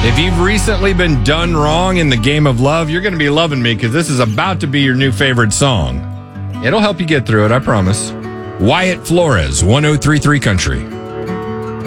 If you've recently been done wrong in the game of love, you're going to be loving me because this is about to be your new favorite song. It'll help you get through it, I promise. Wyatt Flores, 103.3 Country.